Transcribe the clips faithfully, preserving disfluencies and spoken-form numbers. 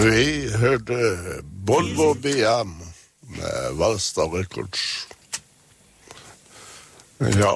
Vi hörde Volvo B M med Valsta Records. Ja.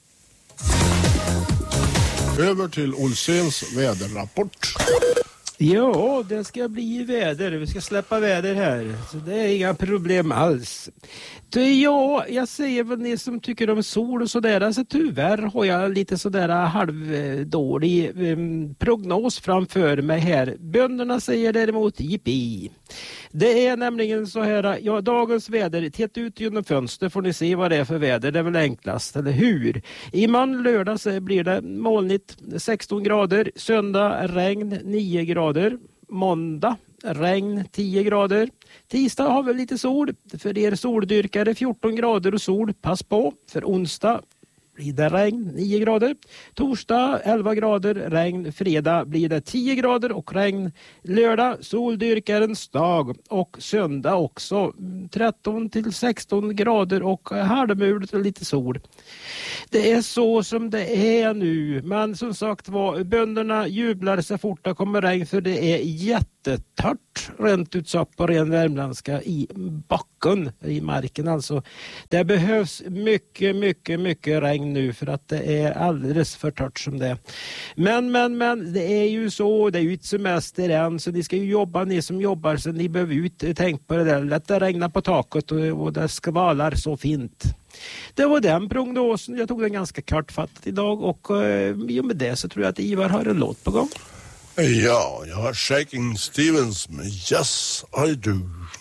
Över till Olsens väderrapport. Ja, det ska bli väder. Vi ska släppa väder här. Så det är inga problem alls. Ja, jag säger väl ni som tycker om sol och sådär. Alltså tyvärr har jag lite sådär halvdålig um, prognos framför mig här. Bönderna säger däremot jippi. Det är nämligen så här, ja, dagens väder, titta ut genom fönster får ni se vad det är för väder, det är väl enklast, eller hur? Imorgon lördag så blir det molnigt sexton grader, söndag regn nio grader, måndag regn tio grader, tisdag har vi lite sol, för er soldyrkare fjorton grader och sol, pass på, för onsdag blir det regn nio grader. Torsdag elva grader, regn. Fredag blir det tio grader och regn. Lördag soldyrkarens dag och söndag också tretton till sexton grader och halvmulet och lite sol. Det är så som det är nu. Men som sagt var, bönderna jublar så fort det kommer regn för det är jättetört rent ut sagt på ren värmländska i backen, i marken alltså. Det behövs mycket, mycket, mycket regn nu för att det är alldeles för torrt som det är. Men, men, men det är ju så, det är ju ett semester än så ni ska ju jobba, ni som jobbar så ni behöver ut, tänk på det där, lätt det regna på taket och, och det skvalar så fint. Det var den prognosen, jag tog den ganska kortfattat idag och eh, i och med det så tror jag att Ivar har en låt på gång. Ja, jag har Shaking Stevens med Yes I Do.